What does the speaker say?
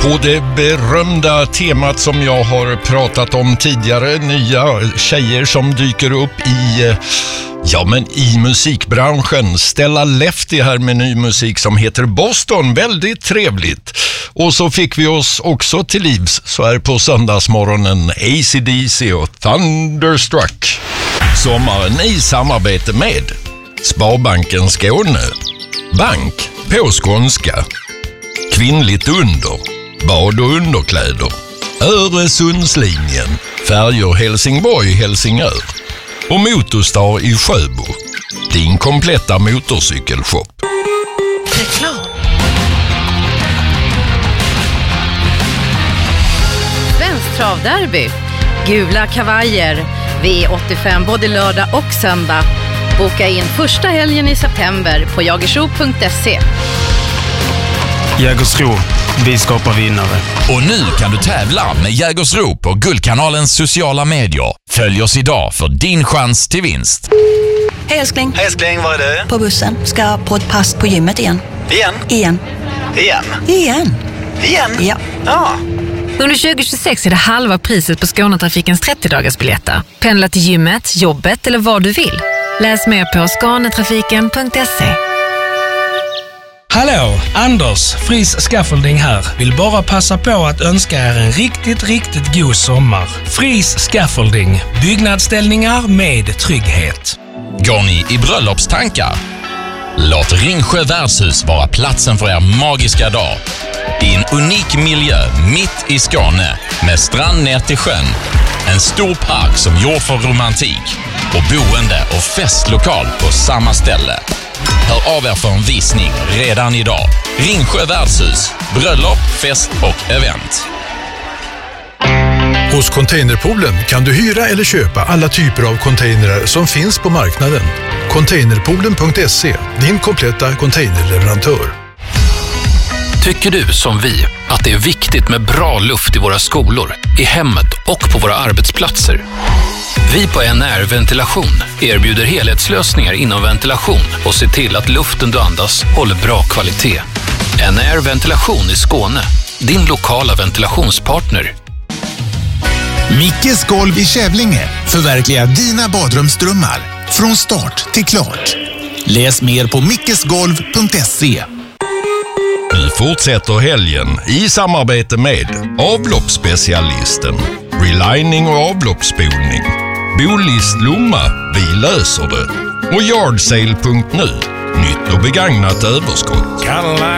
På det berömda temat som jag har pratat om tidigare, nya tjejer som dyker upp i musikbranschen. Stella Lefty här med ny musik som heter Boston, väldigt trevligt. Och så fick vi oss också till livs så här på söndagsmorgonen AC/DC och Thunderstruck. Sommaren i samarbete med Sparbanken Skåne, bank på skånska, kvinnligt under, bad- och underkläder, Öresundslinjen, färjor Helsingborg-Helsingör och Motorstar i Sjöbo, din kompletta motorcykelshop. Reklam. Svensk travderby, gula kavajer, V85 både lördag och söndag. Boka in första helgen i september på jagersro.se. Jägersro, vi skapar vinnare. Och nu kan du tävla med Jägersro på Guldkanalens sociala medier. Följ oss idag för din chans till vinst. Hej älskling. Hej älskling, var är du? På bussen. Ska på ett pass på gymmet igen. Igen? Ja. Ja. Under 2026 är det halva priset på Skånetrafikens 30-dagarsbiljetter. Pendla till gymmet, jobbet eller vad du vill. Läs mer på skånetrafiken.se. Hallå, Anders, Fris Scaffolding här. Vill bara passa på att önska er en riktigt god sommar. Fris Scaffolding, byggnadsställningar med trygghet. Går ni i bröllopstankar? Låt Ringsjö värdshus vara platsen för er magiska dag. I en unik miljö mitt i Skåne med strand ner till sjön. En stor park som gjord för romantik och boende och festlokal på samma ställe. Hör av er för en visning redan idag. Ringsjö värdshus, bröllop, fest och event. Hos Containerpoolen kan du hyra eller köpa alla typer av containrar som finns på marknaden. Containerpoolen.se, din kompletta containerleverantör. Tycker du som vi att det är viktigt med bra luft i våra skolor, i hemmet och på våra arbetsplatser? Vi på NR Ventilation erbjuder helhetslösningar inom ventilation och ser till att luften du andas håller bra kvalitet. NR Ventilation i Skåne, din lokala ventilationspartner. Mickes golv i Kävlinge förverkligar dina badrumsdrömmar från start till klart. Läs mer på mickesgolv.se. Vi fortsätter helgen i samarbete med avloppsspecialisten, relining och avloppsspolning, Bolist Lomma, vi löser det, och Yardsale.nu, nytt och begagnat överskott.